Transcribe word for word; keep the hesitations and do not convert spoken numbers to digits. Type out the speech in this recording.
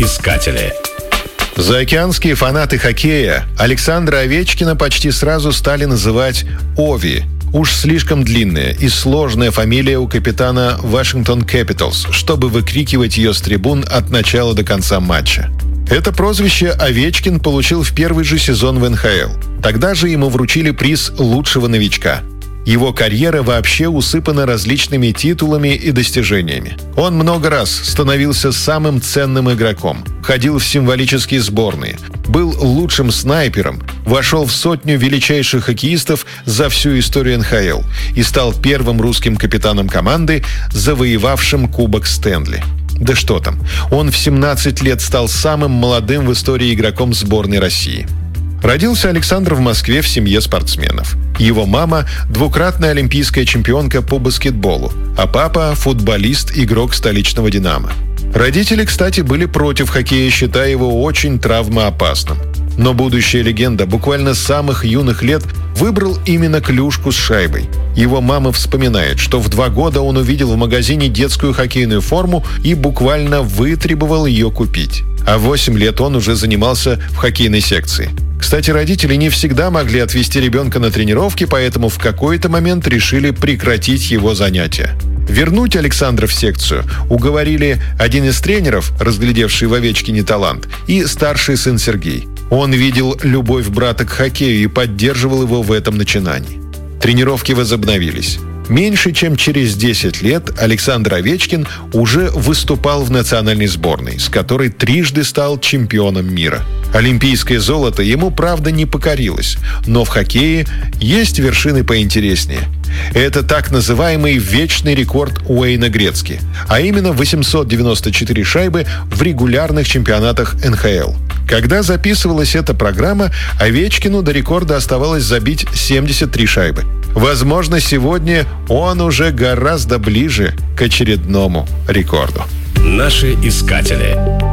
искатели. Заокеанские фанаты хоккея Александра Овечкина почти сразу стали называть Ови. Уж слишком длинная и сложная фамилия у капитана Вашингтон Кэпиталс, чтобы выкрикивать ее с трибун от начала до конца матча. Это прозвище Овечкин получил в первый же сезон в эн ха эл. Тогда же ему вручили приз лучшего новичка. Его карьера вообще усыпана различными титулами и достижениями. Он много раз становился самым ценным игроком, ходил в символические сборные, был лучшим снайпером, вошел в сотню величайших хоккеистов за всю историю эн ха эл и стал первым русским капитаном команды, завоевавшим Кубок Стэнли. Да что там, он в семнадцать лет стал самым молодым в истории игроком сборной России. Родился Александр в Москве в семье спортсменов. Его мама – двукратная олимпийская чемпионка по баскетболу, а папа – футболист, игрок столичного «Динамо». Родители, кстати, были против хоккея, считая его очень травмоопасным. Но будущая легенда буквально с самых юных лет выбрал именно клюшку с шайбой. Его мама вспоминает, что в два года он увидел в магазине детскую хоккейную форму и буквально вытребовал ее купить. А в восемь лет он уже занимался в хоккейной секции. Кстати, родители не всегда могли отвезти ребенка на тренировки, поэтому в какой-то момент решили прекратить его занятия. Вернуть Александра в секцию уговорили один из тренеров, разглядевший в Овечкине талант, и старший сын Сергей. Он видел любовь брата к хоккею и поддерживал его в этом начинании. Тренировки возобновились. Меньше чем через десять лет Александр Овечкин уже выступал в национальной сборной, с которой трижды стал чемпионом мира. Олимпийское золото ему, правда, не покорилось, но в хоккее есть вершины поинтереснее. Это так называемый вечный рекорд Уэйна Грецки, а именно восемьсот девяносто четыре шайбы в регулярных чемпионатах эн ха эл. Когда записывалась эта программа, Овечкину до рекорда оставалось забить семьдесят три шайбы. Возможно, сегодня он уже гораздо ближе к очередному рекорду. Наши искатели.